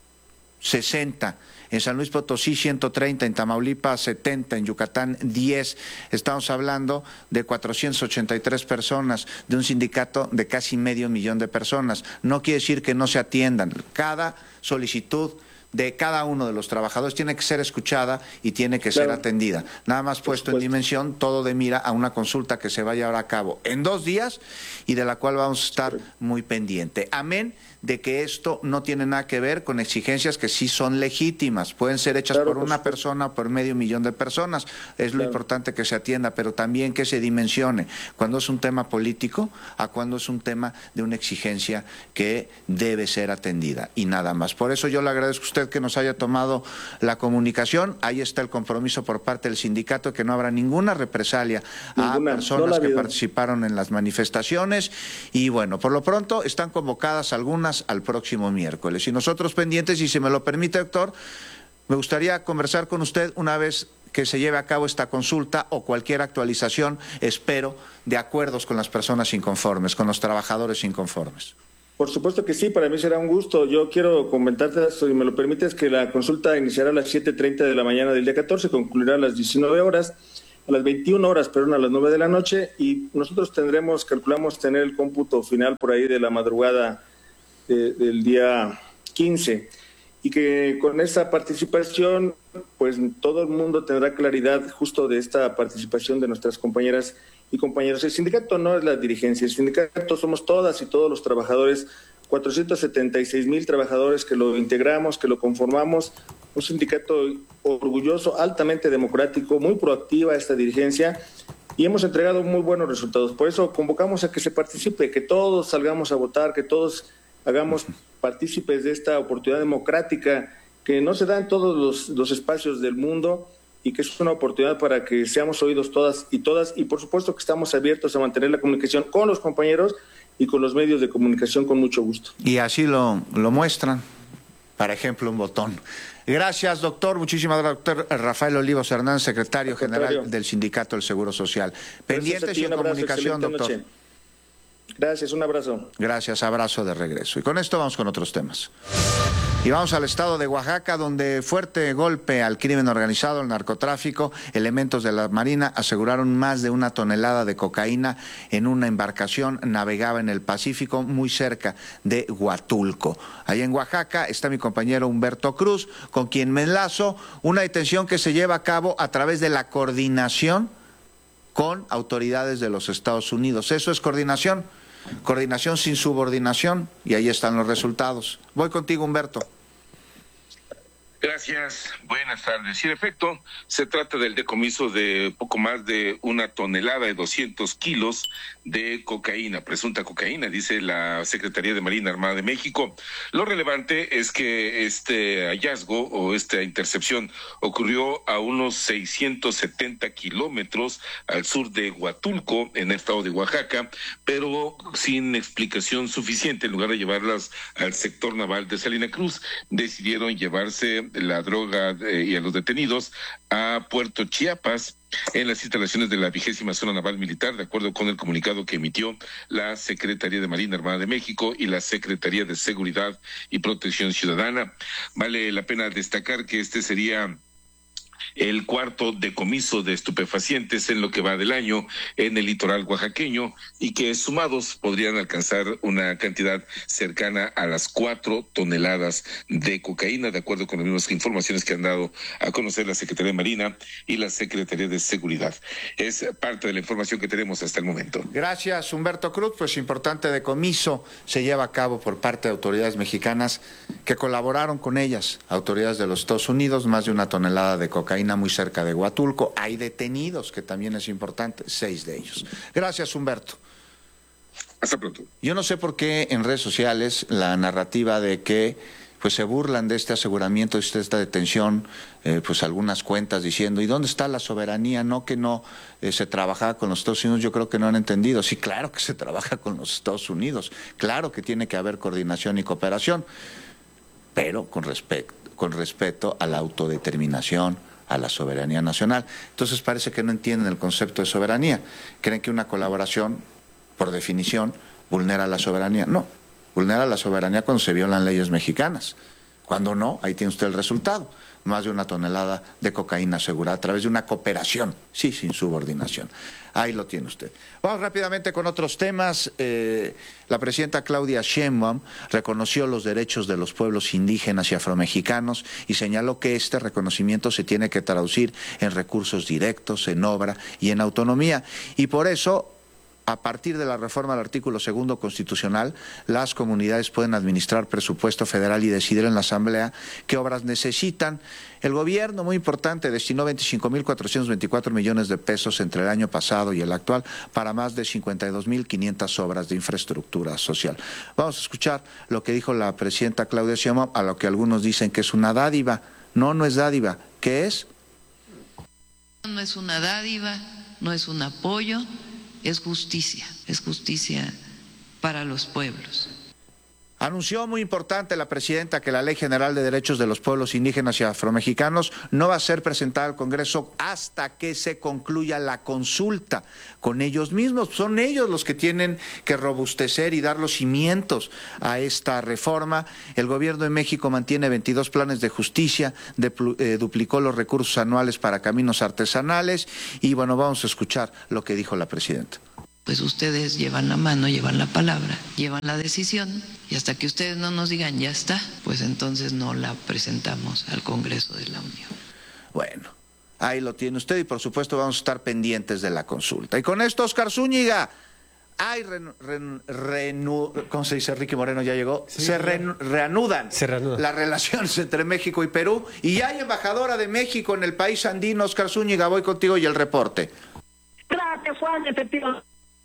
sesenta, en San Luis Potosí ciento treinta, en Tamaulipas setenta, en Yucatán diez. Estamos hablando de cuatrocientas ochenta y tres personas, de un sindicato de casi medio millón de personas. No quiere decir que no se atiendan. Cada solicitud de cada uno de los trabajadores tiene que ser escuchada y tiene que claro. ser atendida. Nada más puesto en dimensión, todo de mira a una consulta que se va a llevar a cabo en dos días y de la cual vamos a estar muy pendiente. Amén de que esto no tiene nada que ver con exigencias que sí son legítimas, pueden ser hechas claro, por una por persona o por medio millón de personas, es claro. lo importante que se atienda, pero también que se dimensione cuando es un tema político a cuando es un tema de una exigencia que debe ser atendida y nada más. Por eso yo le agradezco a usted que nos haya tomado la comunicación, ahí está el compromiso por parte del sindicato que no habrá ninguna represalia ninguna, a personas no que participaron en las manifestaciones y bueno, por lo pronto están convocadas algunas al próximo miércoles. Y nosotros pendientes, y si me lo permite, doctor, me gustaría conversar con usted una vez que se lleve a cabo esta consulta o cualquier actualización, espero, de acuerdos con las personas inconformes, con los trabajadores inconformes. Por supuesto que sí, para mí será un gusto. Yo quiero comentarte, si me lo permites, que la consulta iniciará a las siete treinta de la mañana del día catorce, concluirá a las diecinueve horas, a las veintiuna horas, perdón, a las nueve de la noche, y nosotros tendremos, calculamos tener el cómputo final por ahí de la madrugada de, del día quince. Y que con esa participación, pues todo el mundo tendrá claridad justo de esta participación de nuestras compañeras y compañeros. El sindicato no es la dirigencia, el sindicato somos todas y todos los trabajadores, cuatrocientos setenta y seis mil trabajadores que lo integramos, que lo conformamos, un sindicato orgulloso, altamente democrático, muy proactiva esta dirigencia, y hemos entregado muy buenos resultados. Por eso convocamos a que se participe, que todos salgamos a votar, que todos hagamos partícipes de esta oportunidad democrática que no se da en todos los, los espacios del mundo, y que es una oportunidad para que seamos oídos todas y todas, y por supuesto que estamos abiertos a mantener la comunicación con los compañeros y con los medios de comunicación con mucho gusto. Y así lo, lo muestran, por ejemplo, un botón. Gracias, doctor. Muchísimas gracias, doctor Rafael Olivos Hernández, secretario general del Sindicato del Seguro Social. Pendientes y en comunicación, doctor. Noche. Gracias, un abrazo. Gracias, abrazo de regreso. Y con esto vamos con otros temas. Y vamos al estado de Oaxaca, donde fuerte golpe al crimen organizado, el narcotráfico. Elementos de la Marina aseguraron más de una tonelada de cocaína en una embarcación. Navegaba en el Pacífico, muy cerca de Huatulco. Allá en Oaxaca está mi compañero Humberto Cruz, con quien me enlazo. Una detención que se lleva a cabo a través de la coordinación con autoridades de los Estados Unidos. Eso es coordinación. Coordinación sin subordinación, y ahí están los resultados. Voy contigo, Humberto. Gracias, buenas tardes. Y en efecto, se trata del decomiso de poco más de una tonelada de doscientos kilos de cocaína, presunta cocaína, dice la Secretaría de Marina Armada de México. Lo relevante es que este hallazgo o esta intercepción ocurrió a unos seiscientos setenta kilómetros al sur de Huatulco, en el estado de Oaxaca, pero sin explicación suficiente. En lugar de llevarlas al sector naval de Salina Cruz, decidieron llevarse la droga eh, y a los detenidos a Puerto Chiapas, en las instalaciones de la vigésima zona naval militar, de acuerdo con el comunicado que emitió la Secretaría de Marina Armada de México y la Secretaría de Seguridad y Protección Ciudadana. Vale la pena destacar que este sería el cuarto decomiso de estupefacientes en lo que va del año en el litoral oaxaqueño, y que sumados podrían alcanzar una cantidad cercana a las cuatro toneladas de cocaína, de acuerdo con las mismas informaciones que han dado a conocer la Secretaría de Marina y la Secretaría de Seguridad. Es parte de la información que tenemos hasta el momento. Gracias, Humberto Cruz. Pues importante decomiso se lleva a cabo por parte de autoridades mexicanas que colaboraron con ellas, autoridades de los Estados Unidos, más de una tonelada de cocaína muy cerca de Huatulco. Hay detenidos, que también es importante, seis de ellos. Gracias, Humberto. Hasta pronto. Yo no sé por qué en redes sociales la narrativa de que pues se burlan de este aseguramiento, de esta detención, eh, pues algunas cuentas diciendo, ¿y dónde está la soberanía? No que no eh, se trabajaba con los Estados Unidos. Yo creo que no han entendido. Sí, claro que se trabaja con los Estados Unidos, claro que tiene que haber coordinación y cooperación, pero con respeto, con respeto a la autodeterminación, a la soberanía nacional. Entonces parece que no entienden el concepto de soberanía. Creen que una colaboración, por definición, vulnera la soberanía. No, vulnera la soberanía cuando se violan leyes mexicanas. Cuando no, ahí tiene usted el resultado. Más de una tonelada de cocaína asegurada a través de una cooperación, sí, sin subordinación. Ahí lo tiene usted. Vamos rápidamente con otros temas. Eh, la presidenta Claudia Sheinbaum reconoció los derechos de los pueblos indígenas y afromexicanos y señaló que este reconocimiento se tiene que traducir en recursos directos, en obra y en autonomía. Y por eso, a partir de la reforma del artículo segundo constitucional, las comunidades pueden administrar presupuesto federal y decidir en la Asamblea qué obras necesitan. El gobierno, muy importante, destinó veinticinco mil cuatrocientos veinticuatro millones de pesos entre el año pasado y el actual para más de cincuenta y dos mil quinientas obras de infraestructura social. Vamos a escuchar lo que dijo la presidenta Claudia Sheinbaum, a lo que algunos dicen que es una dádiva. No, no es dádiva. ¿Qué es? No es una dádiva, no es un apoyo. Es justicia, es justicia para los pueblos. Anunció muy importante la presidenta que la Ley General de Derechos de los Pueblos Indígenas y Afromexicanos no va a ser presentada al Congreso hasta que se concluya la consulta con ellos mismos. Son ellos los que tienen que robustecer y dar los cimientos a esta reforma. El Gobierno de México mantiene veintidós planes de justicia, de, eh, duplicó los recursos anuales para caminos artesanales y bueno, vamos a escuchar lo que dijo la presidenta. Pues ustedes llevan la mano, llevan la palabra, llevan la decisión y hasta que ustedes no nos digan ya está, pues entonces no la presentamos al Congreso de la Unión. Bueno, ahí lo tiene usted y por supuesto vamos a estar pendientes de la consulta. Y con esto, Óscar Zúñiga, hay renu, renu, renu, ¿cómo se dice? Ricky Moreno ya llegó. Sí, se renu, reanudan, se reanudan las relaciones entre México y Perú y hay embajadora de México en el país andino. Óscar Zúñiga, voy contigo y el reporte. Gracias, Juan, efectivamente.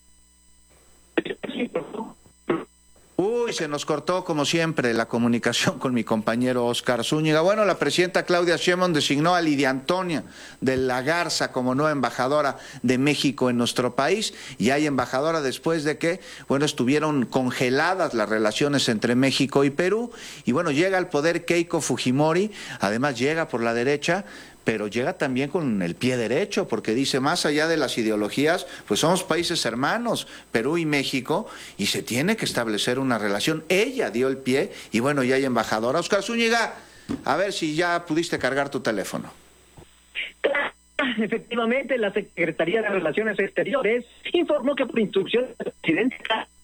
Uy, se nos cortó como siempre la comunicación con mi compañero Óscar Zúñiga. Bueno, la presidenta Claudia Sheinbaum designó a Lidia Antonia de la Garza como nueva embajadora de México en nuestro país y hay embajadora después de que, bueno, estuvieron congeladas las relaciones entre México y Perú y bueno, llega al poder Keiko Fujimori, además llega por la derecha, pero llega también con el pie derecho, porque dice, más allá de las ideologías, pues somos países hermanos, Perú y México, y se tiene que establecer una relación. Ella dio el pie, y bueno, ya hay embajadora. Óscar Zúñiga, a ver si ya pudiste cargar tu teléfono. Efectivamente, la Secretaría de Relaciones Exteriores informó que por instrucción del presidente...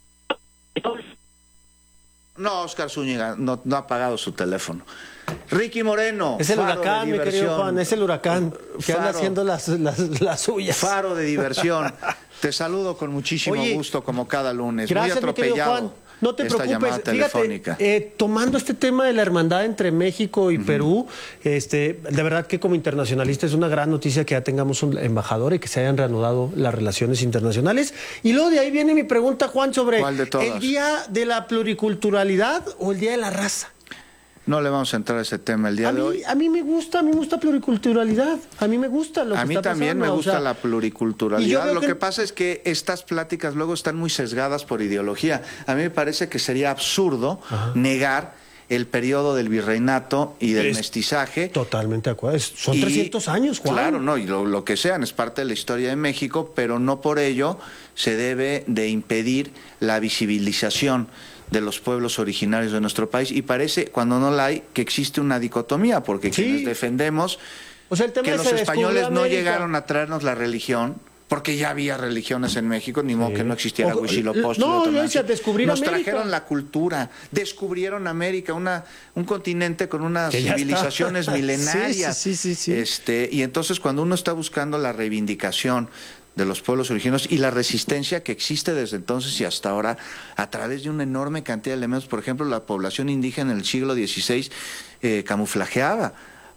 No, Óscar Zúñiga, no, no ha apagado su teléfono. Ricky Moreno. Es el huracán, mi querido Juan, es el huracán que anda haciendo las, las, las suyas. Faro de diversión. Te saludo con muchísimo Oye, gusto, como cada lunes. Gracias, muy atropellado. Mi querido Juan. No te esta preocupes, fíjate, eh, tomando este tema de la hermandad entre México y uh-huh. Perú, este, de verdad que como internacionalista es una gran noticia que ya tengamos un embajador y que se hayan reanudado las relaciones internacionales. Y luego de ahí viene mi pregunta, Juan, sobre el Día de la Pluriculturalidad o el Día de la Raza. No le vamos a entrar a ese tema el día a de mí, hoy. A mí me gusta, a mí me gusta pluriculturalidad. A mí me gusta lo que A mí está también pasando, me gusta o sea, la pluriculturalidad. Lo que... que pasa es que estas pláticas luego están muy sesgadas por ideología. A mí me parece que sería absurdo Ajá. negar el periodo del virreinato y del es mestizaje. Totalmente de acuerdo. Son y, trescientos años, Juan. Claro, no, y lo, lo que sean, es parte de la historia de México, pero no por ello se debe de impedir la visibilización de los pueblos originarios de nuestro país, y parece, cuando no la hay, que existe una dicotomía, porque sí. quienes defendemos o sea, el tema que los españoles no llegaron a traernos la religión, porque ya había religiones en México, ni modo sí. que no existiera Huitzilopochtli. No, no, decía descubrir Nos América. trajeron la cultura, descubrieron América, una un continente con unas que civilizaciones milenarias. Sí, sí, sí, sí, sí. Este, y entonces cuando uno está buscando la reivindicación de los pueblos originarios y la resistencia que existe desde entonces y hasta ahora a través de una enorme cantidad de elementos. Por ejemplo, la población indígena en el siglo dieciséis eh, camuflajeaba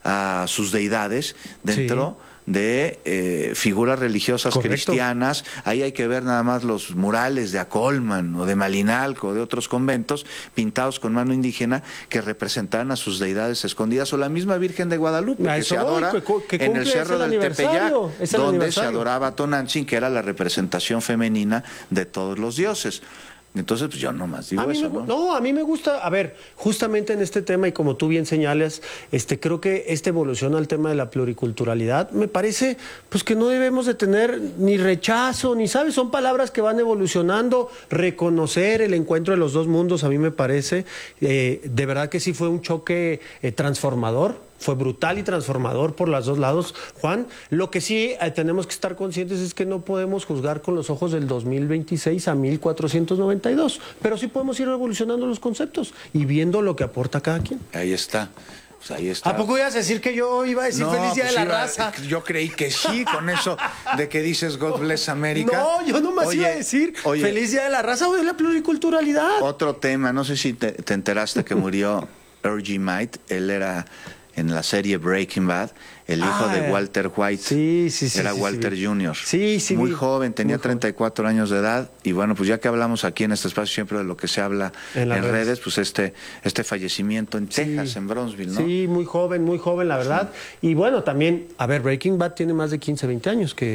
a sus deidades dentro sí. de eh, figuras religiosas Correcto. cristianas. Ahí hay que ver nada más los murales de Acolman o de Malinalco o de otros conventos pintados con mano indígena que representaban a sus deidades escondidas, o la misma Virgen de Guadalupe que se adora que, que en el Cerro del Tepeyac, donde se adoraba a Tonantzin, que era la representación femenina de todos los dioses. Entonces, pues yo nomás digo eso, me, ¿no? No, a mí me gusta, a ver, justamente en este tema, y como tú bien señalas, este, creo que esta evolución al tema de la pluriculturalidad, me parece, pues que no debemos de tener ni rechazo, ni, ¿sabes? Son palabras que van evolucionando, reconocer el encuentro de los dos mundos, a mí me parece, eh, de verdad que sí fue un choque eh, transformador. Fue brutal y transformador por los dos lados, Juan. Lo que sí eh, tenemos que estar conscientes es que no podemos juzgar con los ojos del dos mil veintiséis a mil cuatrocientos noventa y dos, pero sí podemos ir evolucionando los conceptos y viendo lo que aporta cada quien. Ahí está. Pues ahí está. ¿A poco ibas a decir que yo iba a decir no, feliz día pues de la iba, raza? Yo creí que sí, con eso de que dices God bless America. No, yo nomás oye, iba a decir oye, feliz día de la raza o de la pluriculturalidad. Otro tema, no sé si te, te enteraste que murió Ergie Might. Él era... en la serie Breaking Bad, el hijo ah, de Walter White. Sí, sí, sí. Era sí, Walter sí, junior Sí, sí. Muy joven, tenía treinta y cuatro años de edad. Y bueno, pues ya que hablamos aquí en este espacio siempre de lo que se habla en, en redes. redes, pues este este fallecimiento en Texas, sí, en Brownsville, ¿no? Sí, muy joven, muy joven, la verdad. Sí. Y bueno, también, a ver, Breaking Bad tiene más de quince, veinte años que...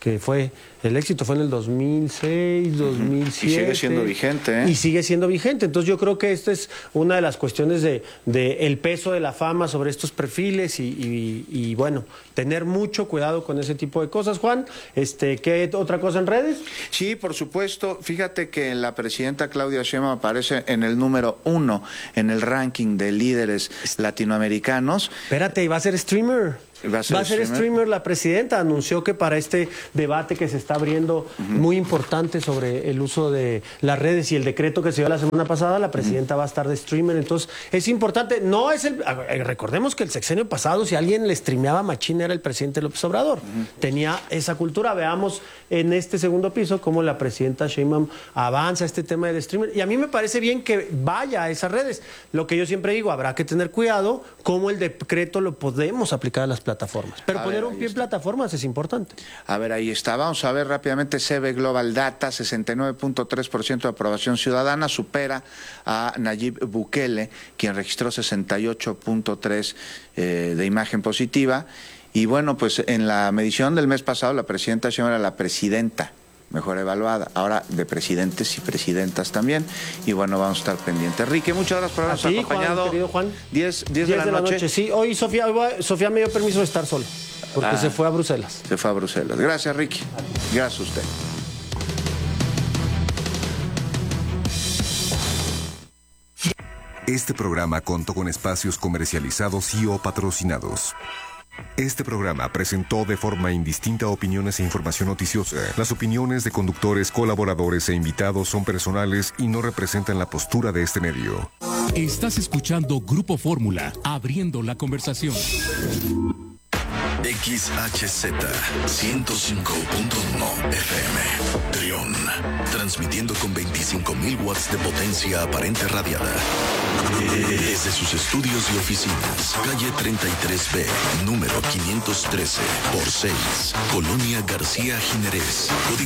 que fue el éxito fue en el dos mil seis, dos mil siete. Y sigue siendo vigente, ¿eh? Y sigue siendo vigente. Entonces yo creo que esta es una de las cuestiones de, de el peso de la fama sobre estos perfiles y, y, y bueno, tener mucho cuidado con ese tipo de cosas. Juan, este, ¿qué otra cosa en redes? Sí, por supuesto. Fíjate que la presidenta Claudia Sheinbaum aparece en el número uno en el ranking de líderes latinoamericanos. Espérate, ¿y va a ser streamer? Va a ser, Va a ser streamer? streamer. La presidenta anunció que para este debate que se está abriendo uh-huh. muy importante sobre el uso de las redes y el decreto que se dio la semana pasada, la presidenta uh-huh. va a estar de streamer. Entonces es importante. No es el. Recordemos que el sexenio pasado, si alguien le streameaba machín, era el presidente López Obrador. Uh-huh. Tenía esa cultura. Veamos en este segundo piso cómo la presidenta Sheinbaum avanza este tema del streamer. Y a mí me parece bien que vaya a esas redes. Lo que yo siempre digo, habrá que tener cuidado cómo el decreto lo podemos aplicar a las plataformas. plataformas. Pero a poner ver, un pie en plataformas es importante. A ver, ahí está. Vamos a ver rápidamente. C B Global Data, sesenta y nueve punto tres por ciento de aprobación ciudadana, supera a Nayib Bukele, quien registró sesenta y ocho punto tres eh, de imagen positiva. Y bueno, pues en la medición del mes pasado, la presidenta Sheinbaum era la presidenta mejor evaluada, ahora de presidentes y presidentas también, y bueno, vamos a estar pendientes. Rique, muchas gracias por habernos acompañado. Juan, querido Juan. diez de, de la noche. noche. Sí, hoy Sofía, hoy Sofía me dio permiso de estar solo, porque ah, se fue a Bruselas. Se fue a Bruselas. Gracias, Ricky. Gracias a usted. Este programa contó con espacios comercializados y o patrocinados. Este programa presentó de forma indistinta opiniones e información noticiosa. Las opiniones de conductores, colaboradores e invitados son personales y no representan la postura de este medio. Estás escuchando Grupo Fórmula, abriendo la conversación. X H Z ciento cinco punto uno F M Trión, transmitiendo con veinticinco mil watts de potencia aparente radiada desde sus estudios y oficinas, calle treinta y tres B, número quinientos trece por seis, Colonia García Jiménez.